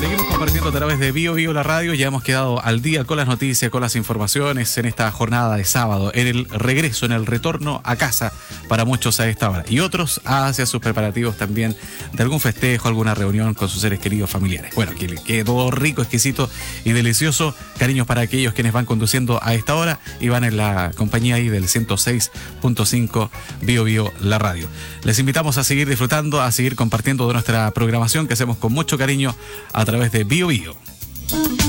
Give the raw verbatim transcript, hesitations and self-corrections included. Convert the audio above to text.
Seguimos compartiendo a través de Bio Bio la radio. Ya hemos quedado al día con las noticias, con las informaciones en esta jornada de sábado, en el regreso, en el retorno a casa para muchos a esta hora. Y otros hacia sus preparativos también de algún festejo, alguna reunión con sus seres queridos familiares. Bueno, que quedó rico, exquisito y delicioso. Cariños para aquellos quienes van conduciendo a esta hora y van en la compañía ahí del ciento seis punto cinco Bio Bio la radio. Les invitamos a seguir disfrutando, a seguir compartiendo de nuestra programación que hacemos con mucho cariño a través de Bio Bio.